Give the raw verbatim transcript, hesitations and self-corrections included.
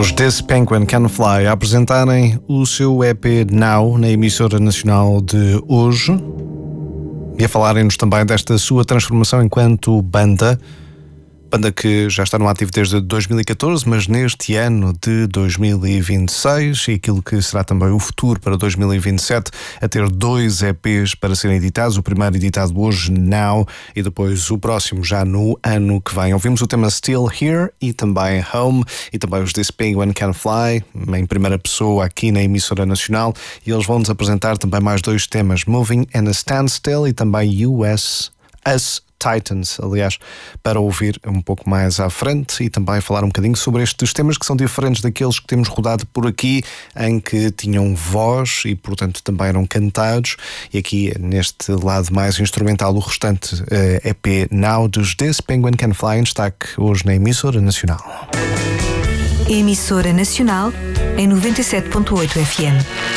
Os This Penguin Can Fly a apresentarem o seu E P Now na emissora nacional de hoje e a falarem-nos também desta sua transformação enquanto banda. Banda que já está no ativo desde dois mil e catorze, mas neste ano de dois mil e vinte e seis, e aquilo que será também o futuro para dois mil e vinte e sete, a ter dois E Ps para serem editados, o primeiro editado hoje, Now, e depois o próximo já no ano que vem. Ouvimos o tema Still Here e também Home, e também os This Penguin Can Fly, em primeira pessoa aqui na emissora nacional, e eles vão-nos apresentar também mais dois temas, Moving and a Standstill e também U S Us Titans, aliás, para ouvir um pouco mais à frente e também falar um bocadinho sobre estes temas que são diferentes daqueles que temos rodado por aqui, em que tinham voz e, portanto, também eram cantados. E aqui, neste lado mais instrumental, o restante uh, E P Now dos This Penguin Can Fly, em destaque hoje na emissora nacional. Emissora nacional em noventa e sete ponto oito F M.